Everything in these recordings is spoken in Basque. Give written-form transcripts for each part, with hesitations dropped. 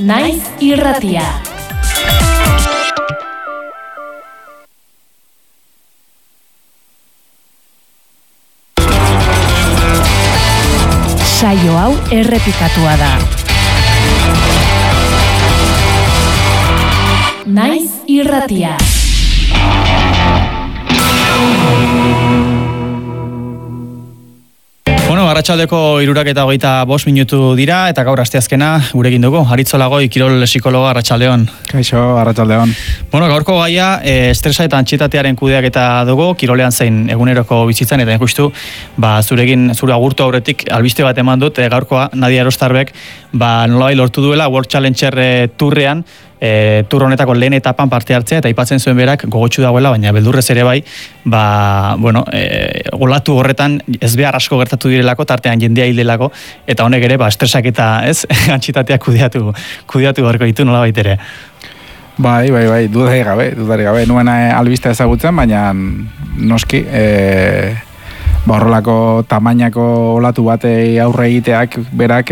Naiz Irratia. Saio hau errepikatua da. Naiz Irratia. Bueno, arratsaldeko 3:25 minutu dira eta gaur asteazkena gurekin dugu. Aritzolagoi kirol psikologa, arratsaldeon. Kaixo, arratsaldeon. Bueno, gaurko gaia estresa eta antsietatearen kudeaketa dugu, kirolean zein eguneroko bizitzan, eta ikustu, zure agurtu aurretik albiste bat eman dut, gaurkoa Nadia Erostarbek nolabait lortu duela World Challenger turrean, tur honetako lehen etapan parte hartzea, eta aipatzen zuen berak gogotsu dagoela, baina beldurrez ere bai, olatu horretan ez behar asko gertatu direlako, tartean jendea hildelako, eta honek ere, estresak eta antsietateak kudeatu gaurko ditu nolabait ere. Bai, dudari gabe. Nuen albiste ezagutzen, baina noski, horrelako tamainako olatu batei aurre egiteak berak,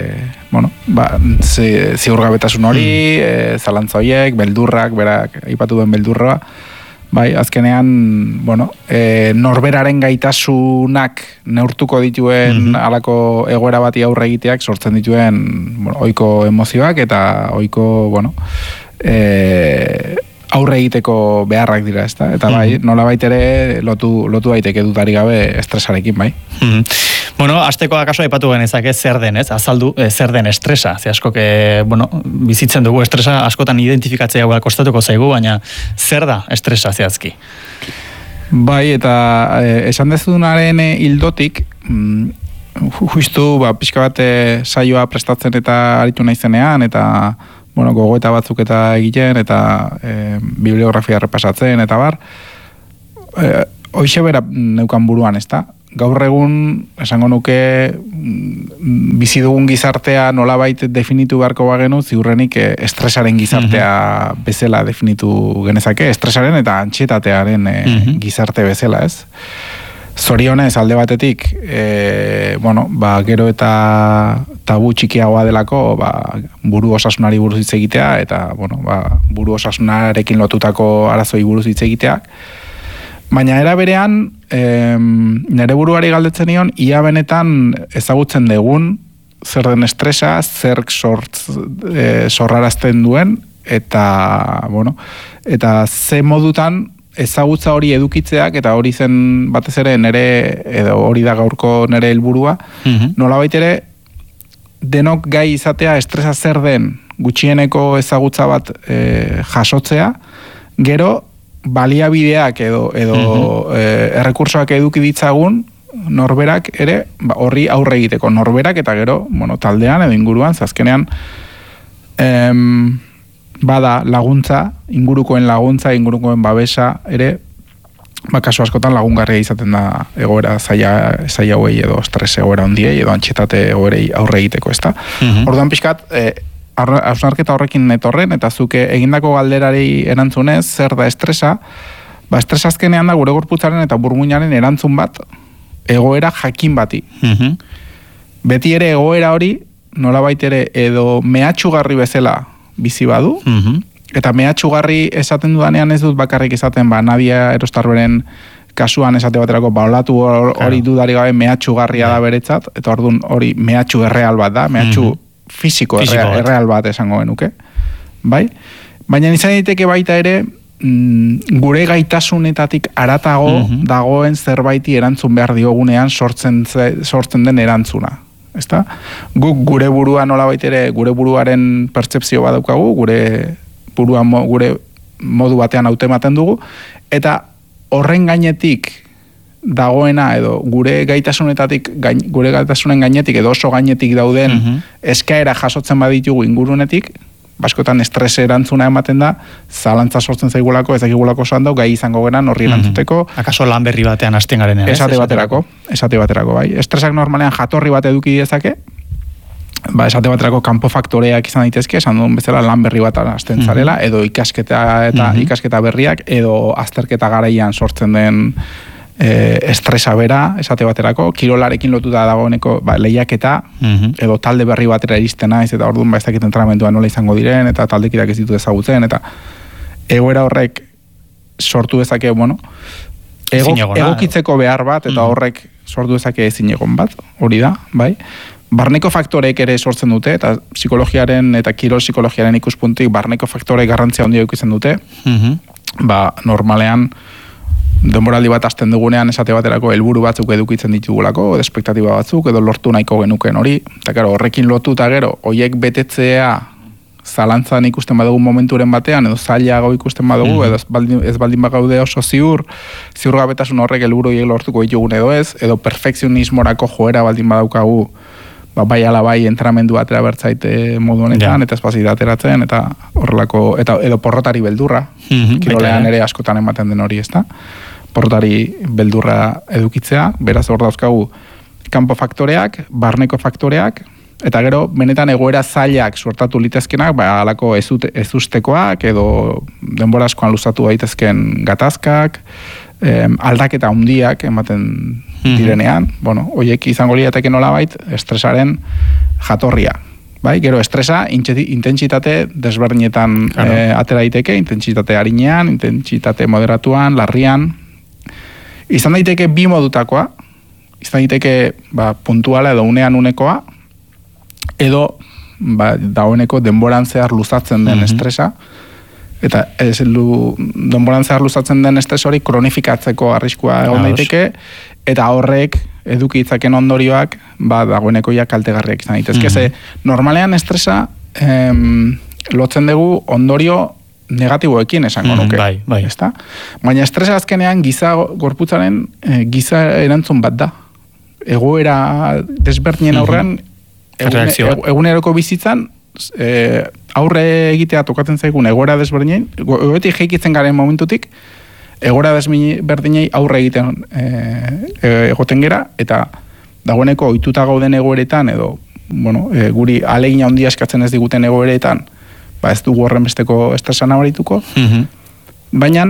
ziurgabetasun hori, zalantza horiek, beldurrak, berak aipatu duen beldurroa, bai, azkenean, norberaren gaitasunak neurtuko dituen halako egoera bati aurre egiteak sortzen dituen ohiko emozioak eta ohiko, aurre egiteko beharrak dira, ezta? Eta bai, nolabait ere lotu daiteke dudari gabe estresarekin, bai. Hasteko akaso aipatu genezake zer den, ez? Azaldu zer den estresa. Ze askok, bizitzen dugu estresa askotan identifikatzea kostatuko zaigu, baina zer da estresa zehazki? Bai, eta esan dezunaren hildotik, justu, pixka bat saioa prestatzen eta aritu naizenean, eta gogoeta batzuk eta egiten, eta bibliografia repasatzen, eta bar, hoixe bera neukan buruan, ez da? Gaur egun, esango nuke, bizi dugun gizartea nolabait definitu beharko bagenu, ziurrenik estresaren gizartea bezala definitu genezake, estresaren eta antsietatearen gizarte bezala, ez? Zorionez alde batetik, gero eta tabu txikiagoa delako, buru osasunari buruz hitz egitea, eta, buru osasunarekin lotutako arazoi buruz hitz egiteak. Baina era berean, nire buruari galdetzen nion, ia benetan ezagutzen dugun, zer den estresa, zer sorrarazten duen, eta, eta ze modutan ezagutza hori edukitzeak, eta hori zen batez ere edo hori da gaurko nire helburua, nolabait ere, denok gai izatea estresa zer den gutxieneko ezagutza bat jasotzea, gero baliabideak edo errekursoak eduki ditzagun norberak ere horri aurre egiteko norberak, eta gero taldean edo inguruan, azkenean bada laguntza, ingurukoen babesa ere, kasu askotan lagungarria izaten da egoera zaila hauei edo estres egoera handiei edo antsietate egoerei aurre egiteko, ezta? Orduan pixkat, hausnarketa horrekin etorren, eta zuke egindako galderari erantzunez, zer da estresa? Estresa azkenean da gure gorputzaren eta burmuinaren erantzun bat egoera jakin bati. Beti ere egoera hori, nolabait ere edo mehatxugarri bezala bizi badu, eta mehatxugarri esaten dudanean ez dut bakarrik esaten, Nadia Erostarberen kasuan esate baterako, olatu hori dudari gabe mehatxugarria da beretzat, eta orduan hori mehatxu erreal bat da, mehatxu fisiko erreal bat esango genuke, bai? Baina izan daiteke baita ere, gure gaitasunetatik haratago dagoen zerbaiti erantzun behar diogunean sortzen den erantzuna. Ezta? Guk gure burua nolabait ere, gure buruaren pertzepzio bat daukagu, gure burua gure modu batean hautematen dugu, eta horren gainetik dagoena edo gure gaitasunen gainetik edo oso gainetik dauden eskaera jasotzen baditugu ingurunetik, baskotan estres erantzuna ematen da, zalantza sortzen zaigulako, ez dakigulako sando, gai izango geran horri erantzuteko. Akaso lan berri batean hasten garenean, ez? Esate baterako, bai. Estresak normalean jatorri bat eduki dezake, esate baterako kanpo faktoreak izan daitezke, esan duen bezala lan berri bat hasten zarela, edo ikasketa berriak, edo azterketa garaian sortzen den estresa bera, esate baterako, kirolarekin lotuta dagoeneko lehiaketa, edo talde berri batera iristen naiz, eta orduan ez dakit entrenamenduan nola izango diren, eta taldekideak ez ditu ezagutzen, eta egoera horrek sortu dezake, egokitzeko behar bat, eta horrek sortu dezake ezinegon bat, hori da, bai? Barneko faktoreek ere sortzen dute, eta psikologiaren eta kirol psikologiaren ikuspuntik barneko faktoreek garrantzia handia edukitzen dute, normalean denboraldi bat hasten dugunean esate baterako helburu batzuk edukitzen ditugulako, edo espektatiba batzuk, edo lortu nahiko genuken hori, eta gero horrekin lotuta gero, hoiek betetzea zalantzan ikusten badugu momenturen batean, edo zailago ikusten badugu, edo ez baldin bagaude oso ziur gabetasun horrek helburu horiek lortuko ditugun edo ez, edo perfekzionismorako joera baldin badaukagu, bai ala bai entrenamendu atera bertzaite modu honetan, eta espazioa ateratzen, eta horrelako, edo porrotari beldurra, kirolean ere askotan ematen den hori, ezta? Porrotari beldurra edukitzea, beraz hor dauzkagu kanpo faktoreak, barneko faktoreak, eta gero benetan egoera zailak suertatu litezkenak, alako ezustekoak, edo denbora askoan luzatu daitezken gatazkak, aldaketa handiak ematen direnean, horiek izango lirateke nolabait estresaren jatorria. Bai, gero estresa intentsitate desberdinetan atera daiteke, intentsitate arinean, intentsitate moderatuan, larrian. Izan daiteke bi modutakoa, izan daiteke puntuala edo unekoa, edo dagoeneko denboran zehar luzatzen den estresa, eta denboran zehar luzatzen den estres hori kronifikatzeko arriskua egon daiteke, eta horrek eduki itzaken ondorioak dagoeneko ja kaltegarriak izan daitezke. Ze normalean estresa lotzen dugu ondorio negatiboekin esango nuke. Bai. Ezta? Baina estresa azkenean gorputzaren giza erantzun bat da. Egoera desberdinen aurrean eguneroko bizitzan aurre egitea tokatzen zaigun egoera desberdinen, goetik jeikitzen garen momentutik, egoera desberdinei aurre egiten egoten gera, eta dagoeneko ohituta gauden egoeretan, edo guri ahalegina handia eskatzen ez diguten egoeretan, ez dugu horren besteko estresa nabarituko, baina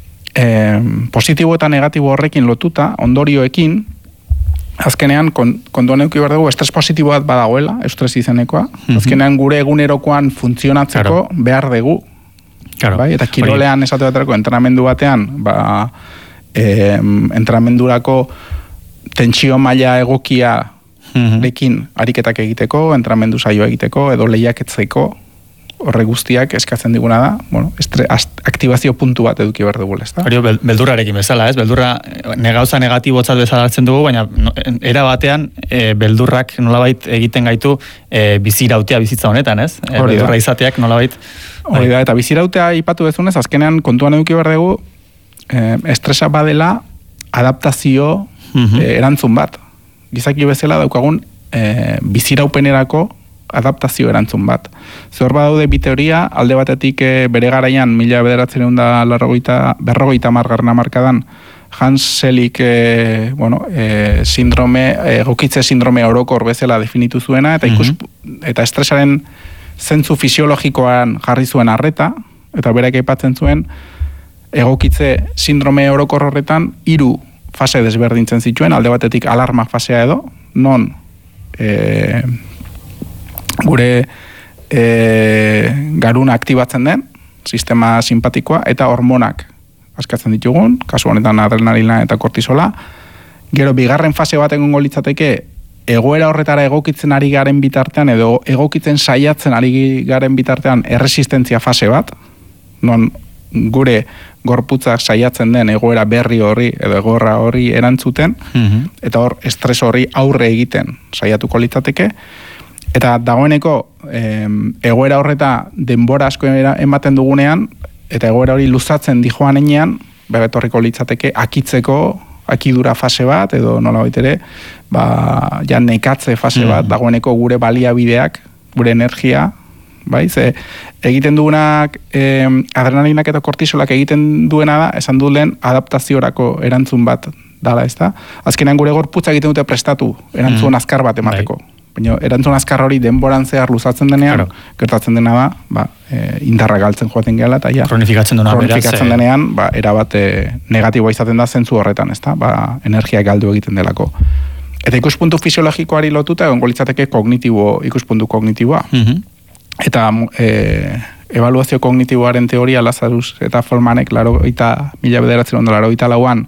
positibo eta negatibo horrekin lotuta, ondorioekin, azkenean kontuan eduki behar dugu estres positibo bat badagoela, estres izenekoa, azkenean gure egunerokoan funtzionatzeko behar dugu. Bai? Eta kirolean esate baterako entrenamendu batean, entrenamendurako tentsio maila egokia lekin ariketak egiteko, entrenamendu saioa egiteko, edo lehiaketzeko, horre guztiak eskatzen diguna da, aktibazio puntu bat eduki behar dugu, ezta? Hori beldurrarekin bezala, ez? Beldurra gauza negatibotzat bezala hartzen dugu, baina era batean beldurrak nolabait egiten gaitu bizirautea bizitza honetan, ez? Beldurra izateak nolabait. Hori da, eta bizirautea ipatu bezunez, azkenean kontuan eduki behar dugu estresa badela adaptazio erantzun bat. Gizaki bezala daukagun biziraupenerako adaptazio erantzun bat. Zor badaude bi teoria, alde batetik bere garaian 1950 hamarkadan Hans Selig egokitze sindrome orokor bezala definitu zuena, eta estresaren zentzu fisiologikoan jarri zuen arreta, eta berak aipatzen zuen egokitze sindrome orokor horretan 3 fase desberdintzen zituen, alde batetik alarma fasea edo, non gure garuna aktibatzen den, sistema simpatikoa, eta hormonak askatzen ditugun, kasu honetan adrenalina eta kortisola. Gero bigarren fase bat egongo litzateke egoera horretara egokitzen ari garen bitartean, edo egokitzen saiatzen ari garen bitartean erresistentzia fase bat, non gure gorputzak saiatzen den egoera berri horri, edo egoera horri erantzuten, eta hor estres horri aurre egiten saiatuko litzateke. Eta dagoeneko egoera horreta denbora asko ematen dugunean, eta egoera hori luzatzen dijoan enean, bebetorriko litzateke akidura fase bat, edo nolabait ere, ja nekatze fase bat, dagoeneko gure baliabideak, gure energia, bai, ze egiten dugunak adrenalinak eta kortisolak egiten duena da, esan du lehen adaptaziorako erantzun bat dala, ez da? Azkenean gure gorputza egiten dute prestatu erantzun azkar bat emateko. Baina erantzun azkar hori denboran zehar luzatzen denean, gertatzen dena da, indarra galtzen joaten gehala, eta ja, kronifikatzen denean, erabat negatiboa izaten da zentzu horretan, ezta? Energia galdu egiten delako. Eta ikuspuntu fisiologikoari lotuta, egongo litzateke ikuspuntu kognitiboa. Eta evaluazio kognitiboaren teoria Lazarus eta Folmanek mila bederatzen lauan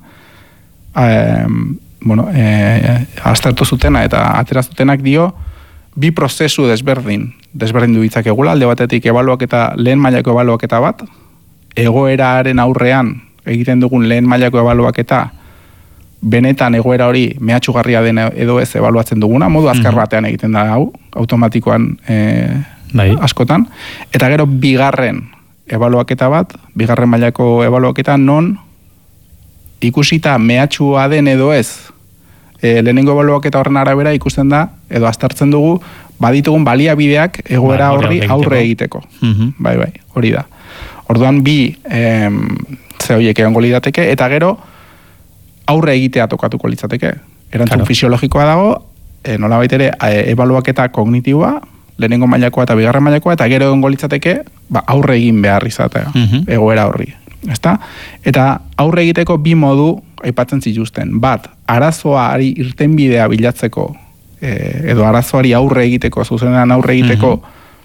aztertu zutena eta atera zutenak dio bi prozesu desberdindu ditzakegula, alde batetik lehen mailako ebaluaketa bat, egoeraren aurrean egiten dugun lehen mailako ebaluaketa benetan egoera hori mehatxugarria den edo ez ebaluatzen duguna, modu azkar batean egiten da hau, automatikoan askotan, eta gero bigarren ebaluaketa bat, bigarren mailako ebaluaketa non ikusita mehatxua den edo ez, lehenengo ebaluaketa horren arabera ikusten da, edo aztertzen dugu, baditugun baliabideak egoera horri aurre egiteko. Bai, hori da. Orduan bi horiek egongo lirateke, eta gero aurre egitea tokatuko litzateke. Erantzun fisiologikoa dago, nolabait ere ebaluaketa kognitiboa, lehenengo mailakoa eta bigarren mailakoa, eta gero egongo litzateke aurre egin behar izatea, egoera horri. Eta aurre egiteko bi modu aipatzen zituzten. Bat, arazoari irtenbidea bilatzeko, edo arazoari aurre egiteko, zuzenean aurre egiteko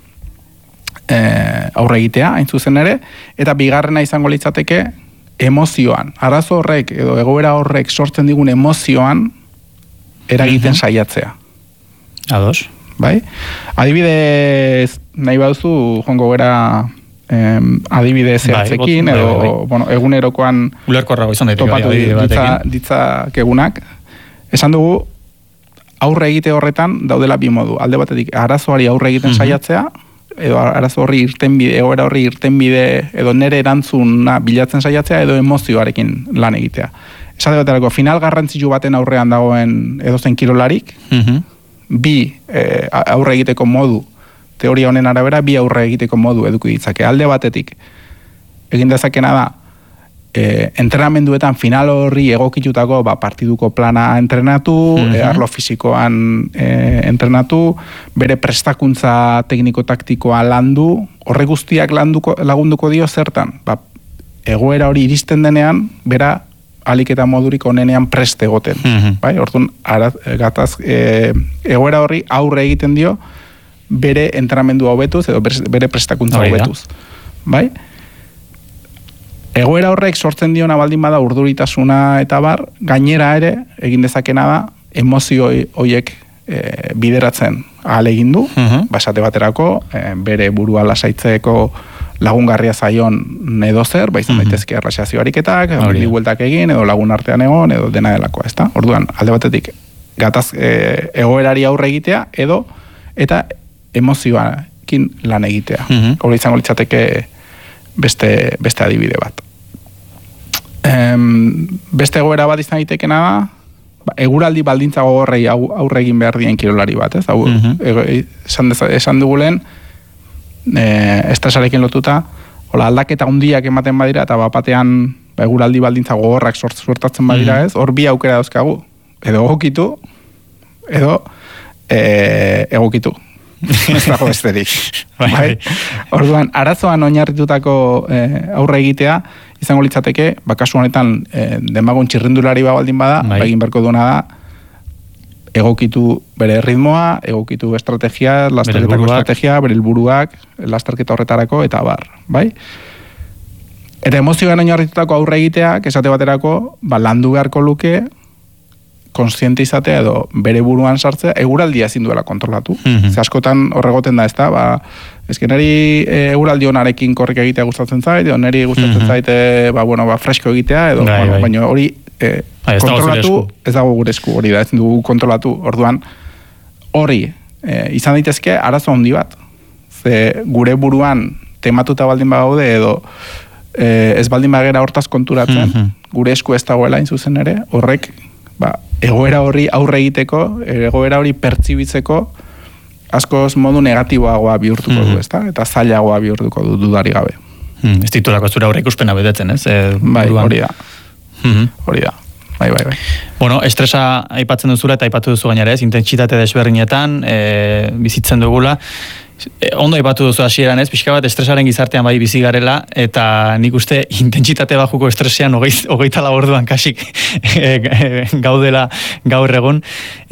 aurre egitea, hain zuzen ere, eta bigarrena izango litzateke emozioan. Arazo horrek edo egoera horrek sortzen digun emozioan eragiten saiatzea. Ados. Bai? Adibidez, nahi baduzu, joango gara adibide zehatzekin, edo egunerokoan topatu ditzakegunak. Esan dugu, aurre egite horretan daudela bi modu. Alde batetik, arazoari aurre egiten saiatzea, edo arazo horri irtenbide, egoera horri irtenbide, edo nere erantzuna bilatzen saiatzea, edo emozioarekin lan egitea. Esate baterako, final garrantzitu baten aurrean dagoen edozen kirolarik, bi aurre egiteko modu, teoria honen arabera, bi aurre egiteko modu eduki ditzake. Alde batetik, egin dezakena da, entrenamenduetan final horri egokitutako partiduko plana entrenatu, arlo fisikoan entrenatu, bere prestakuntza tekniko-taktikoa landu, horre guztiak lagunduko dio zertan. Egoera hori iristen denean, bera alik eta modurik onenean preste egoten. Orduan, egoera horri aurre egiten dio, bere entrenamendua hobetuz, edo bere prestakuntza hobetuz. Bai? Egoera horrek sortzen diona baldin bada urduritasuna eta gainera ere, egin dezakena da, emozio horiek bideratzen ahal egin du, esate baterako, bere burua lasaitzeko lagungarria zaion edo zer, izan daitezke erlaxazio ariketak, bueltak egin, edo lagun artean egon, edo dena delakoa, ezta? Orduan, alde batetik, egoerari aurre egitea, edo, eta emozioakin lan egitea. Hori izango litzateke beste adibide bat. Beste egoera bat izan daitekena da, eguraldi baldintza gogorrei aurre egin behar dien kirolari bat, ez? Esan dugulen, estresarekin lotuta, aldaketa handiak ematen badira, eta batean eguraldi baldintza gogorrak sortatzen badira, ez? Hor bi aukera dauzkagu, edo egokitu, edo egokitu. Ez dago besterik. Orduan, arazoan oinarritutako aurre egitea, izango litzateke, kasu honetan demagun txirrindulari baldin bada, egin berko duena da, egokitu bere ritmoa, egokitu estrategia, lasterketako estrategia, bere helburuak, lasterketa horretarako, eta bai? Eta emozioan oinarritutako aurre egiteak, esate baterako, landu beharko luke, konsiente izatea edo bere buruan sartzea, eguraldia ezin duela kontrolatu. Ze askotan horregoten da, ez da, ezkenari eguraldi honarekin korrik egitea gustatzen zait, edo neri gustatzen zait, fresko egitea, edo, baina hori kontrolatu, ez dago gure esku, hori da, ezin dugu kontrolatu. Orduan, hori, izan daitezke arazo handi bat. Ze gure buruan tematuta baldin bagaude, edo ez baldin bagera hortaz konturatzen, gure esku ez dagoela zuzen ere, horrek, egoera horri aurre egiteko, egoera hori pertsibitzeko, askoz modu negatiboagoa bihurtuko du, ezta? Eta zailagoa bihurtuko du dudari gabe. Ez ditulako zure aurre ikuspena betetzen, ez? Bai, hori da. Hori da. Bai. Bueno, estresa aipatzen duzula eta aipatu duzu gainera, ez? Intentsitate desberdinetan bizitzen dugula. Ondo aipatu duzu hasieran, ez? Pixka bat estresaren gizartean bai bizi garela eta nik uste intentsitate bajuko estresean 24 orduan kasik gaudela gaur egun.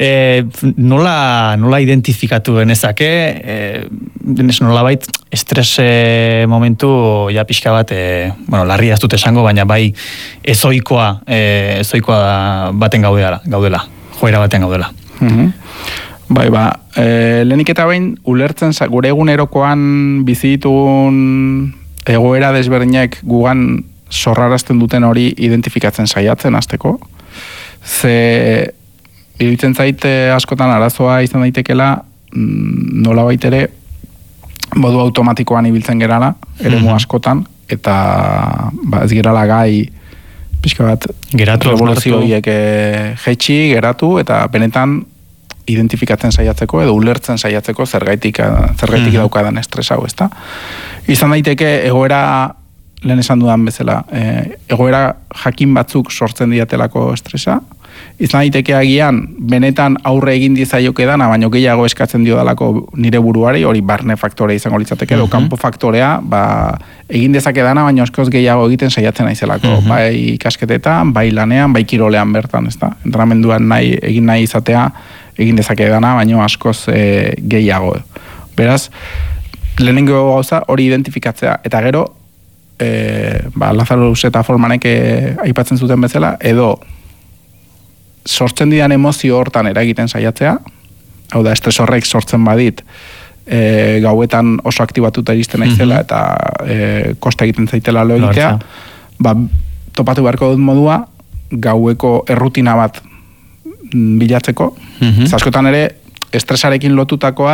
Nola identifikatu genezake? Nolabait estres momentu ja pixka bat larria ez dut esango, baina bai ezoikoa baten gaudela. Joera baten gaudela. Bai, lehenik eta behin ulertzen gure egunerokoan bizi ditugun egoera desberdinak gugan sorrarazten duten hori identifikatzen saiatzen hasteko. Ze iruditzen zait askotan arazoa izan daitekela nolabait ere modu automatikoan ibiltzen gerala, eremu askotan, eta ez gerala gai pixka bat revoluzio horiek jaitsi, geratu, eta benetan identifikatzen saiatzeko edo ulertzen saiatzeko zergaitik daukadan estresa hau, ezta? Izan daiteke egoera, lehen esan dudan bezala, egoera jakin batzuk sortzen diatelako estresa, izan daiteke agian benetan aurre egin diezaioke dana, baino gehiago eskatzen dio dalako nire buruari, hori barne faktore izango litzateke, edo kanpo faktorea, egin dezake dana, baino askoz gehiago egiten saiatzen naizelako, bai ikasketetan, bai lanean, bai kirolean bertan, ezta? Entrenamenduan egin nahi izatea, egin dezake dana, baino askoz gehiago. Beraz, lehenengo gauza hori identifikatzea, eta gero, Lazarus eta Formanek aipatzen zuten bezala, edo sortzen didan emozio hortan eragiten saiatzea, hau da, estres horrek sortzen badit, gauetan oso aktibatuta iristen naizela, eta kosta egiten zaitela lo egitea, topatu beharko dut modua, gaueko errutina bat bilatzeko. Askotan ere, estresarekin lotutakoa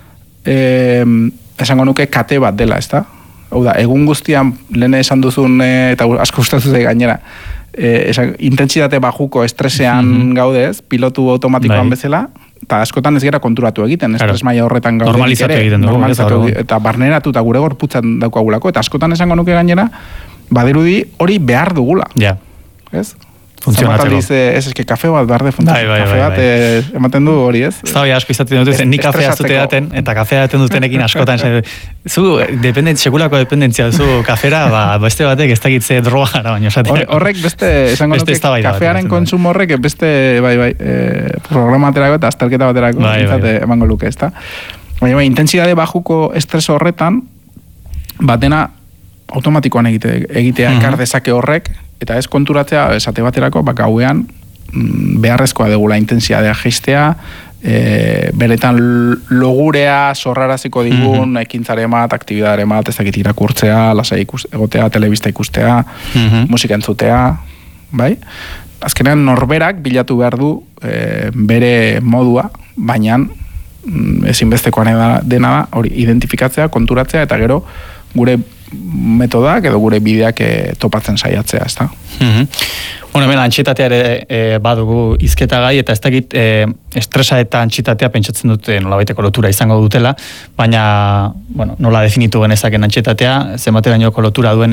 esango nuke kate bat dela, ezta? Hau da, egun guztian lehen esan duzun, eta asko gustatu zait gainera, intentsitate bajuko estresean gaudez, pilotu automatikoan bezala, eta askotan ez gera konturatu egiten, estres maila horretan gauden normalizatu egiten dugu. Eta barneratu eta gure gorputzan daukagulako, eta askotan esango nuke gainera, badirudi hori behar dugula. Ez? Funtzionatzeko. Ez eske kafe bat behar de funtzionatzeko. Kafe bat ematen du hori, ez? Ez da bai asko izaten dut, ni kafea zute daten, eta kafea daten dutenekin askotan. Zu, sekulako dependentzia duzu kafera, beste batek ez dakitze drogara baino. Horrek beste, esango nuke, kafearen kontsumo horrek beste, programa baterako eta azterketa baterako emango luke, ez da? Baina, intentsitate bajuko estres horretan, batena automatikoan egitea ekar dezake horrek, eta ez konturatzea, esate baterako, gauean beharrezkoa degula intensiadea jaistea, beretan logurea sorraraziko digun ekintzare bat, aktibidare bat, ez dakit irakurtzea, lasai egotea, telebista ikustea, musika entzutea, bai? Azkenean norberak bilatu behar du bere modua, baina ezinbestekoa dena da, hori identifikatzea, konturatzea, eta gero gure metodak edo gure bideak topatzen saiatzea, ezta? Bueno, hemen antsietatea ere badugu hizketagai, eta ez dakit estresa eta antsietatea pentsatzen dute nolabaiteko lotura izango dutela, baina, bueno, nola definitu genezaken antsietatea, zenbaterainoko lotura duen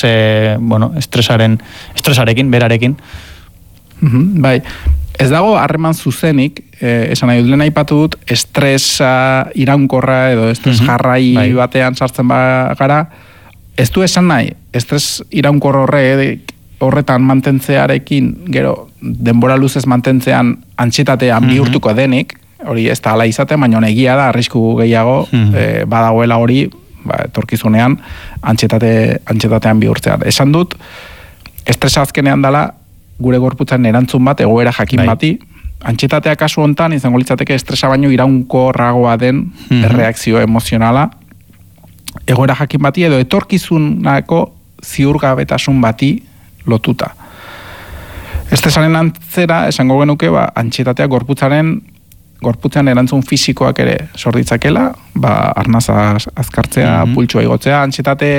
estresarekin, berarekin. Bai, ez dago harreman zuzenik, esan nahi dut, lehen aipatu dut, estresa iraunkorra edo estres jarrai batean sartzen gara, ez du esan nahi, estres iraunkor horretan mantentzearekin, gero, denbora luzez mantentzean antsietatean bihurtuko denik, hori ez da ala izaten, baina egia da, arrisku gehiago, badagoela hori, etorkizunean, antsietatean bihurtzean. Esan dut, estresa azkenean dela, gure gorputzaren erantzun bat, egoera jakin bati, antsietatea kasu hontan, izango litzateke estresa baino iraunkorragoa den erreakzio emozionala, egoera jakin bati edo etorkizunako ziurgabetasun bati lotuta. Estresaren antzera, esango genuke, antsietatea gorputzaren erantzun fisikoak ere sorditzakela, arnaza azkartzea, pultsua igotzea, antsietate,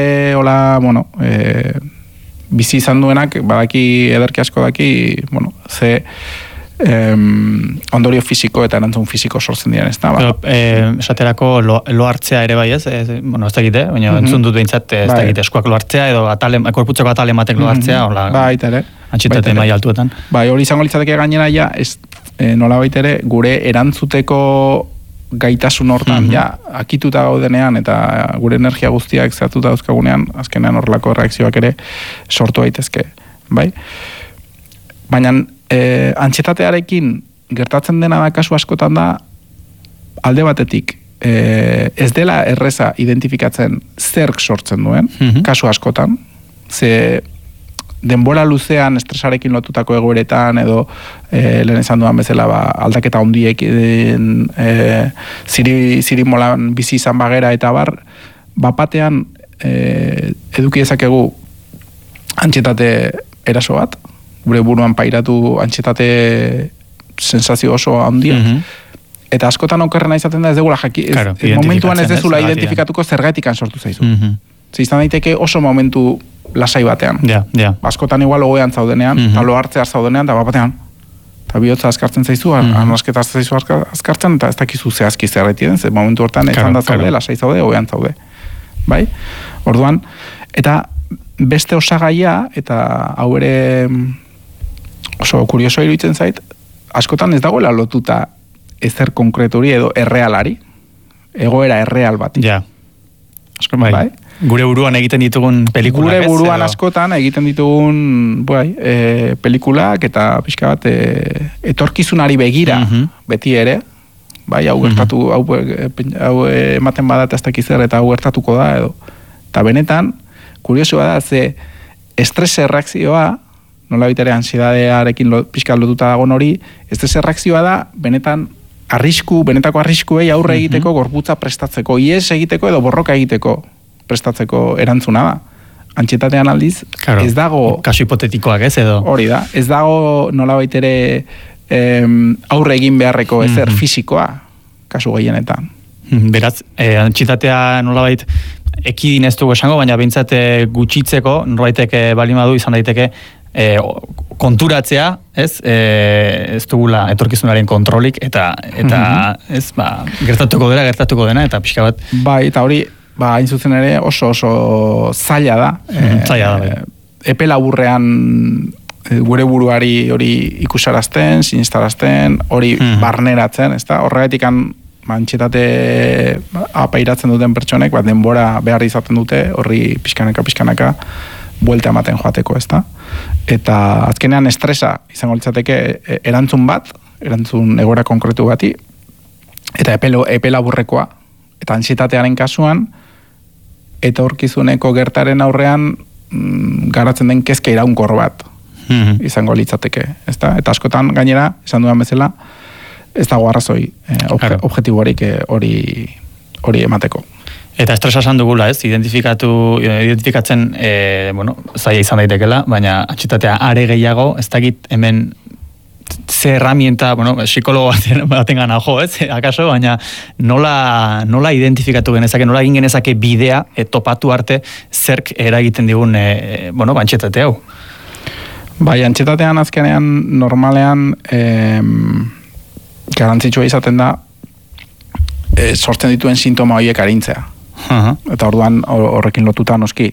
bizi izan duenak, badaki ederki asko daki, ze ondorio fisiko eta erantzun fisiko sortzen diren, ez da? Esaterako lo hartzea ere bai ez? Bueno, ez dakite, baina entzun dut behintzat ez dakite eskuak lo hartzea edo korputzeko atale matek lo hartzea, baita ere. Antxitate mai altuetan. Bai, hori izango litzateke gainera ja, nola baita ere, gure erantzuteko gaitasun hortan, akituta gaudenean eta gure energia guztiak zehatuta dauzkagunean, azkenean horrelako reakzioak ere sortu daitezke, bai? Baina antxetatearekin gertatzen dena da kasu askotan da alde batetik ez dela erreza identifikatzen zerk sortzen duen, kasu askotan, ze denbora luzean estresarekin lotutako egoeretan edo lehen esan duan bezala aldaketa hondiek zirimolan bizi izan bagera eta bapatean eduki dezakegu antxetate eraso bat, gure buruan pairatu antxetate sensazio oso handiak, eta askotan okerrena izaten da ez degula momentuan ez dezula identifikatuko zergatikan sortu zaizu. Izan daiteke oso momentu lasai batean. Askotan igual ogean zaudenean, eta lo hartzea zaudenean, eta batean, eta bihotza azkartzen zaizu, arnasketa zaizu azkartzen, eta ez dakizu zehazki zerretien, ze momentu hortan ezan da zaude, lasai zaude, ogean zaude. Bai? Orduan, eta beste osagaia, eta hau ere oso kurioso iruditzen zait, askotan ez dagoela lotuta ezer konkretori edo errealari, egoera erreal bati. Bai? Gure buruan egiten ditugun pelikulak. Gure buruan askotan egiten ditugun pelikulak eta pixka bat etorkizunari begira beti ere, bai, hau gertatu, hau ematen bada eta ez dakiz zer eta hau gertatuko da edo. Eta benetan, kuriosoa da, ze estres erreakzioa, nola bitere antsiedadearekin pixka lotuta dagoen hori, estres erreakzioa da, benetako arriskuei aurre egiteko, gorputza prestatzeko, ihes egiteko edo borroka egiteko prestatzeko erantzuna da. Antxietatean aldiz, ez dago... Kasu hipotetikoak ez edo? Hori da, ez dago nola baitere aurre egin beharreko ezer fisikoa, kasu gehienetan. Beraz, antxietatea nola bait ekidin ez dugu esango, baina behintzat gutxitzeko, norbaitek balimadu izan daiteke konturatzea, ez dugula etorkizunaren kontrolik, eta ez, gertatuko dena, eta pixka bat... Bai, eta hori, hain zuzen ere oso zaila da. Zaila da, bai. Epe laburrean gure buruari hori ikusarazten, sinestarazten, hori barneratzen, ez da? Horregatik antxetate apairatzen duten pertsonek, denbora behar izaten dute, horri pixkanaka buelta ematen joateko, ez da? Eta azkenean estresa izango litzateke erantzun egoera konkretu bati, eta epe laburrekoa, eta antsietatearen kasuan, eta etorkizuneko gertaren aurrean garatzen den kezka iraunkor bat izango litzateke, ezta? Eta askotan gainera, esan dudan bezala, ez dago arrazoi objektiborik hori emateko. Eta estresa esan dugula, ez? Identifikatzen, zaila izan daitekela, baina antsietatea are gehiago, ez dakit hemen ze herramienta, psikologo baten gana jo, ez? Akaso, baina nola identifikatu genezake, nola egin genezake bidea topatu arte zerk eragiten digun antxietate hau? Bai, antxietatean azkenean normalean garantzitsua izaten da sortzen dituen sintoma horiek arintzea. Eta orduan horrekin lotuta noski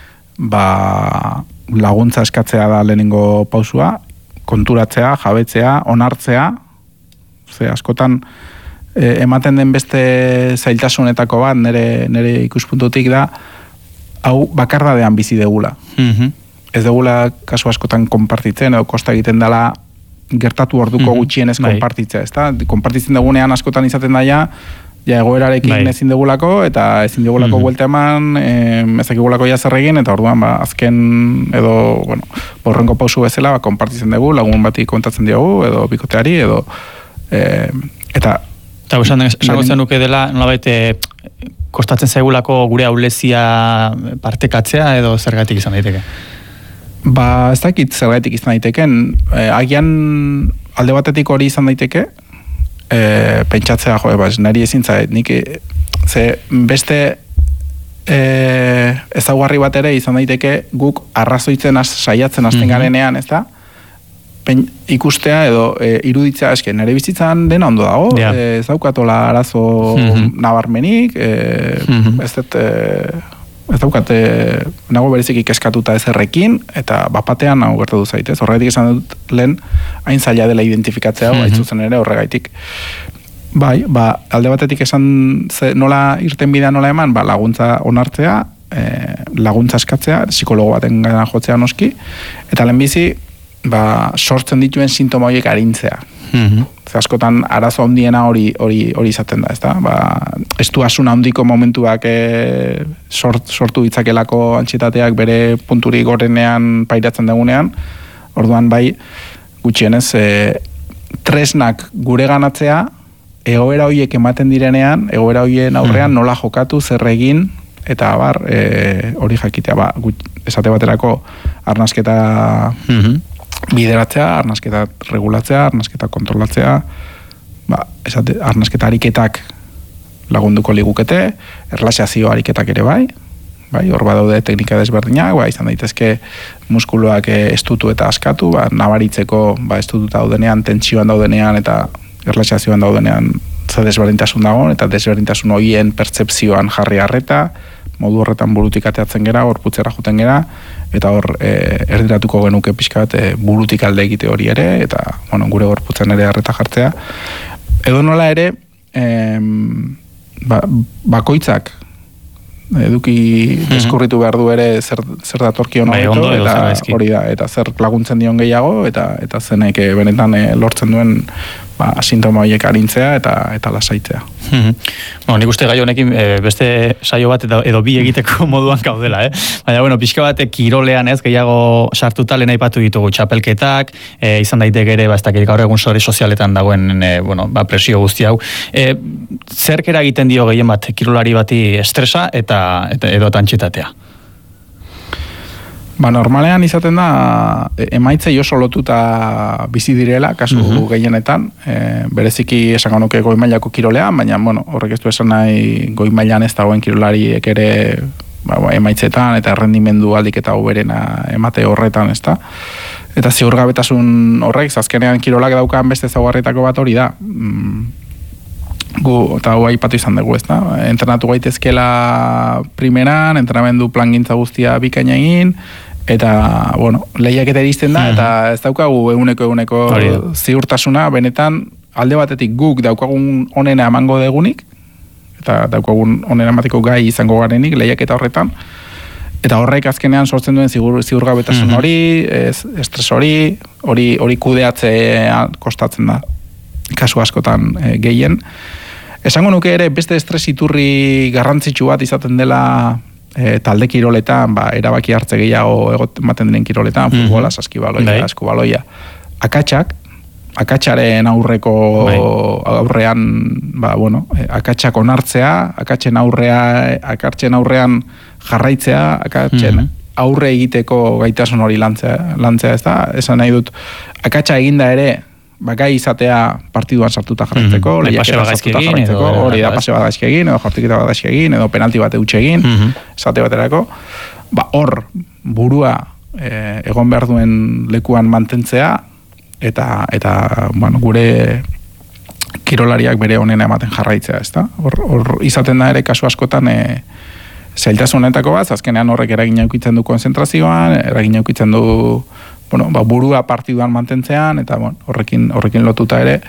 laguntza eskatzea da lehenengo pausua, konturatzea, jabetzea, onartzea, ze askotan ematen den beste zailtasunetako bat, nire ikuspuntutik da, hau bakardadean bizi degula. Ez degula kasu askotan konpartitzen, edo kosta egiten dela gertatu orduko gutxienez konpartitzea, ezta? Konpartitzen dugunean askotan izaten daia, egoerarekin ezin degulako, eta ezin degulako buelta eman, ezakigulako zer egin, eta orduan azken edo, borrengo pausu bezala, konpartitzen dugu, lagun bati kontatzen diogu, edo bikoteari, edo eta esango zenuke dela, nolabait kostatzen zaigulako gure aulezia partekatzea, edo zergatik izan daiteke? Ez dakit zergatik izan daiteken, agian alde batetik hori izan daiteke, pentsatzea, niri ezin zait, nik beste ezaugarri bat ere izan daiteke guk arrazoitzen saiatzen hasten garenean, ez da? ikustea edo iruditzea eske nere bizitzan dena ondo dago, ez daukatola arazo nabarmenik, ez daukate nago bereziki kezkatuta ezerrekin, eta bapatean hau gertatu zaitez. Horregatik esan dut lehen, hain zaila dela identifikatzea, zuzen ere horregaitik. Bai, alde batetik esan nola irten bidea nola eman, laguntza onartzea, laguntza eskatzea, psikologo baten gana jotzea noski, eta lehenbizi, sortzen dituen sintoma horiek arintzea. Askotan arazo handiena hori izaten da, ezta? Estuasuna handiko momentuak sortu ditzakelako antsietateak bere punturik gorenean pairatzen dagunean, orduan gutxienez tresnak gure ganatzea, egoera horiek ematen direnean, egoera horien aurrean nola jokatu, zer egin, eta hori jakitea, esate baterako arnasketa bideratzea, arnasketa regulatzea, arnasketa kontrolatzea, arnasketa ariketak lagunduko ligukete, erlaxazio ariketak ere bai, hor badaude teknika desberdinak, izan daitezke muskuloak estutu eta askatu, nabaritzeko estututa daudenean, tentsioan daudenean eta erlaxazioan daudenean ze desberdintasun dagoen, eta desberdintasun horien pertzepzioan jarri harreta, modu horretan burutik ateatzen gera, gorputzera joten gera, eta hor erdiratuko genuke pixka bat burutik alde egite hori ere, eta gure gorputzen ere harreta jartzea. Edo nola ere, bakoitzak eduki deskurritu behar du ere zer datorkion honeto, eta hori da, eta zer laguntzen dion gehiago, eta zenek benetan lortzen duen sintoma horiek arintzea eta lasaitzea. Nik uste gai honekin beste saio bat edo bi egiteko moduan gaudela, baina, pixka bat kirolean gehiago sartuta lehen aipatu ditugu txapelketak, izan daiteke ere, ez dakit gaur egun sare sozialetan dagoen presio guzti hau. Zerk eragiten dio gehien bat kirolari bati estresa edo antsietatea? Normalean izaten da, emaitzei oso lotuta bizi direla, kasu gehienetan, bereziki esango nuke goi mailako kirolean, baina, horrek ez du esan nahi goi mailan ez dagoen kirolariek ere emaitzetan eta errendimendu aldik eta uberena emate horretan, ez da? Eta ziurgabetasun horrek, azkenean kirolak daukan beste ezaugarrietako bat hori da. Eta hau aipatu izan dugu, ez da? Entrenatu gaitezkela primeran, entrenamendu plangintza guztia bikaina egin, eta, lehiak eta iristen da, eta ez daukagu eguneko ziurtasuna, benetan, alde batetik guk daukagun onena emango degunik, eta daukagun onena emateko gai izango garenik, lehiak eta horretan, eta horrek azkenean sortzen duen ziurgabetasun hori, estres hori kudeatzea kostatzen da, kasu askotan gehien. Esango nuke ere beste estres iturri garrantzitsu bat izaten dela talde kiroletan, erabaki hartze gehiago ematen diren kiroletan, futbola, saskibaloia, eskubaloia. Akatsaren aurrean, akatsak onartzea, akatzen aurrean jarraitzea, akatzen aurre egiteko gaitasun hori lantzea, ez da? Esan nahi dut, akatsa eginda ere, gai izatea partiduan sartuta jarraitzeko, lehiaketa sartuta jarraitzeko, hori da pase bat gaizki egin, edo jortiketa bat gaizki egin, edo penalti bat eutxe egin, esate baterako, hor burua egon behar duen lekuan mantentzea, eta gure kirolariak bere honena ematen jarraitzea, ez da? Hor izaten da ere kasu askotan zailtasunetako bat, azkenean horrek eragin aukitzen du konzentrazioan, eragin aukitzen du burua partiduan mantentzean, eta horrekin lotuta ere,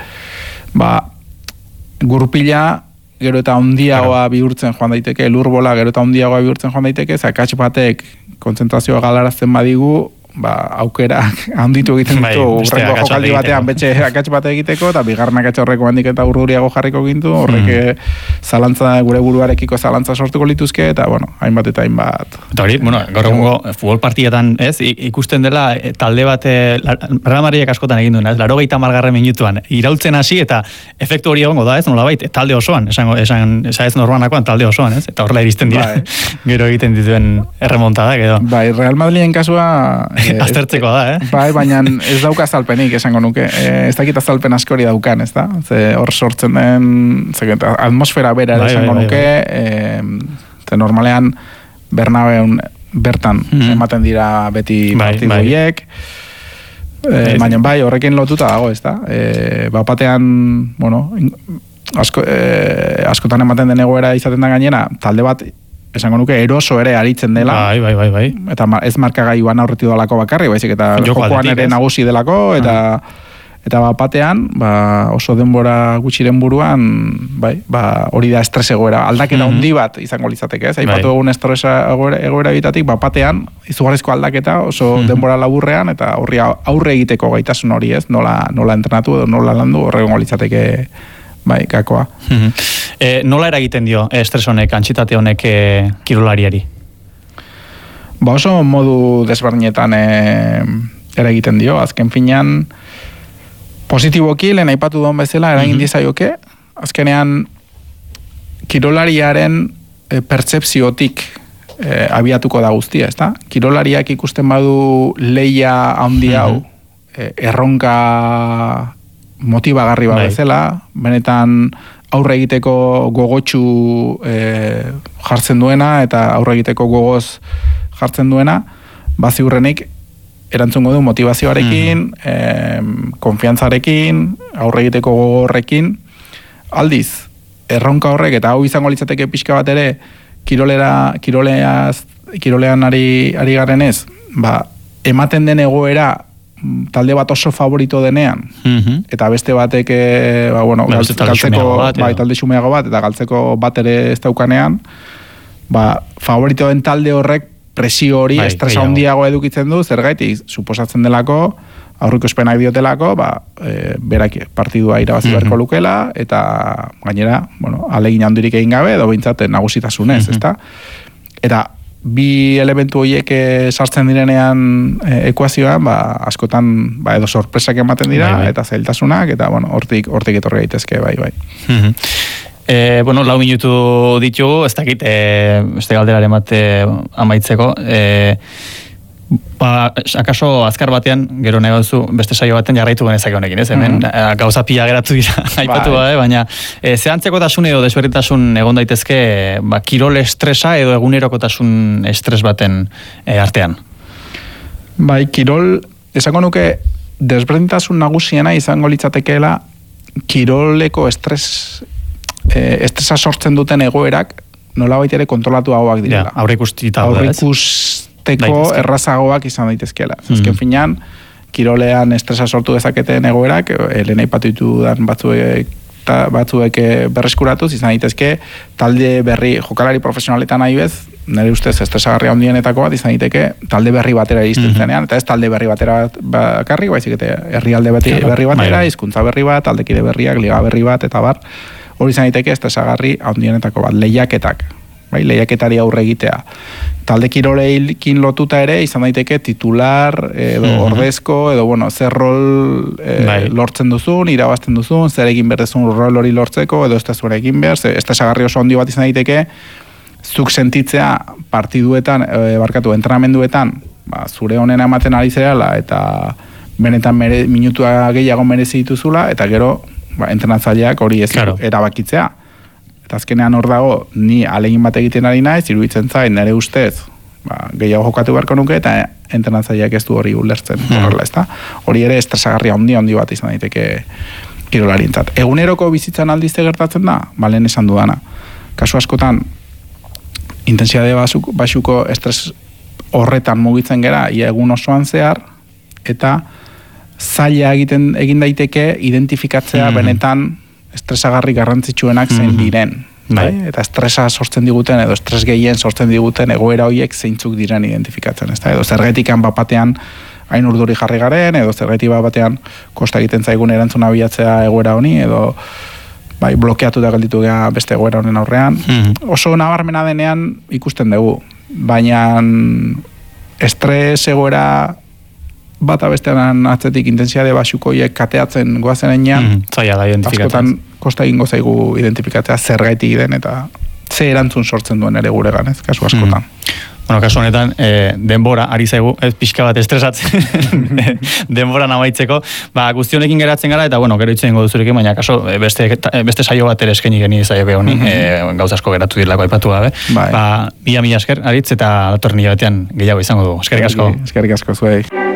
gurpila gero eta handiagoa bihurtzen joan daiteke, lurbola gero eta handiagoa bihurtzen joan daiteke, akats batek kontzentrazioa galarazten badigu, aukera handitu egiten ditu urrengo jokaldi batean betxe akats bate egiteko, eta bigarren akats horreko handik eta urduriago jarriko gintu, horrek zalantza, gure buruarekiko zalantza sortuko lituzke, eta hainbat eta hainbat. Eta hori, gaur egungo futbol partietan, ikusten dela talde bat Ramariek askotan egin duena, 80. minutuan iraultzen hasi, eta efektu hori egongo da, nolabait, talde osoan, ez norbanakoan talde osoan, eta horrela iristen dira, gero egiten dituen erremontadak edo. Real Madriden kasua aztertzeko da, baina ez dauka azalpenik, esango nuke. Ez dakit azalpen askori daukan, ez da? Hor sortzen den, atmosfera bera esango nuke, normalean Bernabeun bertan ematen dira beti partidu horiek. Baina bai, horrekin lotuta dago, ez da? Bapatean, bueno, askotan ematen den egoera izaten da gainera, talde bat, esango nuke, eroso ere aritzen dela. Bai. Eta ez markagailuan aurretik dolako bakarri, baizik, eta jokoan ere nagusi delako, eta bapatean, oso denbora gutxiren buruan, hori da estres egoera, aldaketa handi bat izango litzateke, ez? Aipatu egun estresa egoera bitatik, bapatean, izugarrizko aldaketa, oso denbora laburrean, eta horri aurre egiteko gaitasun hori, ez? Nola entrenatu edo nola landu horregongo litzateke gakoa. Nola eragiten dio estres honek, antsitate honek kirolariari? Oso modu desberdinetan eragiten dio, azken finean, positiboki, lehen aipatu duen bezala, eragin dizaioke, azkenean kirolariaren pertsepziotik abiatuko da guztia, ezta? Kirolariak ikusten badu leia handi hau, erronka motibagarri bat bezala, benetan aurre egiteko gogotsu jartzen duena, eta aurre egiteko gogoz jartzen duena, ziurrenik erantzungo du motivazioarekin, konfiantzarekin, aurre egiteko gogorrekin, aldiz, erronka horrek, eta hau izango litzateke pixka bat ere, kirolean ari garenez, ematen den egoera, talde bat oso favorito denean, eta beste batek, galtzeko, talde xumeago bat, eta galtzeko bat ere ez daukanean, favorito den talde horrek, presio hori, estresa handiago edukitzen du, zergaitik, suposatzen delako, aurreikuspenak diotelako, berak partidua irabazi beharko lukela, eta gainera, ahalegin handirik egin gabe, edo behintzat nagusitasunez, ezta? Eta bi elementu horiek sartzen direnean ekuazioan, askotan edo sorpresak ematen dira, eta zailtasunak, eta hortik etorri gaitezke, bai. 4 minutu ditugu, ez dakit, beste galderaren bat amaitzeko. Akaso azkar batean, gero nahi duzu, beste saio baten jarraitu genezake honekin, ez? Hemen gauza pila geratu dira, aipatu baina zehantzekotasun edo desberdintasun egon daitezke kirol estresa edo egunerokotasun estres baten artean? Bai, kirol, esango nuke desberdintasun nagusiena izango litzatekeela kiroleko estresa sortzen duten egoerak nolabait ere kontrolatu hauak direla. Aurreikusteko errazagoak izan daitezkeela. Azken finean, kirolean estresa sortu dezaketen egoerak, lehen aipatu ditudan batzuek berreskuratuz, izan daitezke talde berri, jokalari profesionaletan nahi bez, nire ustez estresagarri handienetako bat, izan daiteke talde berri batera iristen zenean, eta ez talde berri batera bakarrik, baizik eta herrialde berri batera, hizkuntza berri bat, taldekide berriak, liga berri bat, eta bar, hori izan daiteke estresagarri handienetako bat, lehiaketak, lehiaketari aurre egitea. Talde kiroleikin lotuta ere izan daiteke titular edo ordezko edo zer rol lortzen duzun, irabazten duzun, zer egin berdezun rol hori lortzeko edo ez da zure egin behar, estresagarri oso handi bat izan daiteke zuk sentitzea partiduetan, entrenamenduetan, zure honena ematen ari zerala eta benetan minutua gehiago merezi dituzula, eta gero entrenatzaileak hori ez erabakitzea. Eta azkenean hor dago, ni alegin bat egiten ari naiz, iruditzen zain, nire ustez, gehiago jokatu beharko nuke, eta entrenatzaileak ez du hori ulertzen. Hori ere estresagarri handi bat izan daiteke kirolarientzat. Eguneroko bizitzan aldiz gertatzen da, lehen esan dudana. Kasu askotan, intensitate baxuko estres horretan mugitzen gera, ia egun osoan zehar, eta zaila egin daiteke identifikatzea benetan estresagarri garrantzitsuenak zein diren. Eta estresa sortzen diguten, edo estres gehien sortzen diguten egoera horiek zeintzuk diren identifikatzen. Edo zergetikan bapatean hain urduri jarri garen, edo zergeti bapatean kosta egiten zaigun erantzuna bilatzea egoera honi, edo blokeatu da gelditu gea beste egoera honen aurrean. Oso nabarmena denean ikusten dugu, baina estres egoera bata bestean atzetik intensitate baxukoiek kateatzen goazen enean, askotan kosta egingo zaigu identifikatzea zergaitik den eta ze erantzun sortzen duen ere gure ganez, kasu askotan. Kasu honetan, denbora, ari zaigu, ez pixka bat estresatzen, denbora namaitzeko, guztionekin geratzen gara, eta gero itzen ingo duzurekin, baina kaso, beste saio bat ere eskaini geni zaio honi, gauza asko geratu dirlako aipatu gabe. Mila esker, aritz, eta datorren hilabetean gehiago izango du. Eskerrik asko. Eskerrik asko zuei.